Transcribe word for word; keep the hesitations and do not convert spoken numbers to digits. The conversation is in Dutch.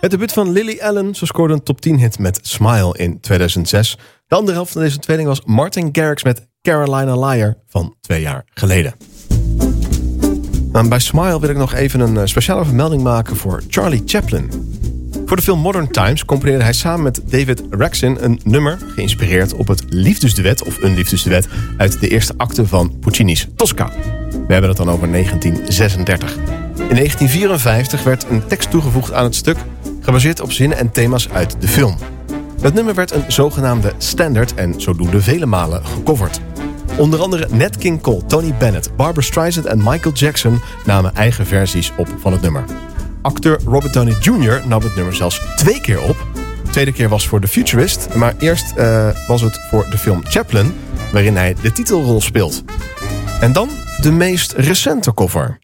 Het debuut van Lily Allen, ze scoorde een top tien hit met Smile in tweeduizend zes. De andere helft van deze tweeling was Martin Garrix met Carolina Liar van twee jaar geleden. En bij Smile wil ik nog even een speciale vermelding maken voor Charlie Chaplin. Voor de film Modern Times componeerde hij samen met David Raksin een nummer geïnspireerd op het liefdesduet of een liefdesduet uit de eerste acte van Puccini's Tosca. We hebben het dan over negentien zesendertig. In negentien vierenvijftig werd een tekst toegevoegd aan het stuk, gebaseerd op zinnen en thema's uit de film. Het nummer werd een zogenaamde standaard en zodoende vele malen gecoverd. Onder andere Nat King Cole, Tony Bennett, Barbra Streisand en Michael Jackson namen eigen versies op van het nummer. Acteur Robert Downey junior nam het nummer zelfs twee keer op. De tweede keer was voor The Futurist, maar eerst uh, was het voor de film Chaplin, waarin hij de titelrol speelt. En dan de meest recente cover.